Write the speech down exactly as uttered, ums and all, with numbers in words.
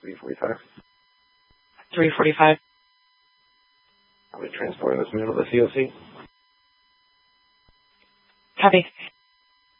three forty-five. three forty-five. I'll be transporting this man to the C O C. Copy.